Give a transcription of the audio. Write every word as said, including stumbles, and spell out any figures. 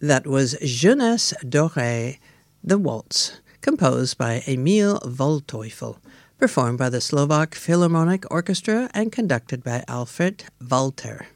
That was Jeunesse Dorée, the Waltz, composed by Emil Waldteufel, performed by the Slovak Philharmonic Orchestra and conducted by Alfred Walter.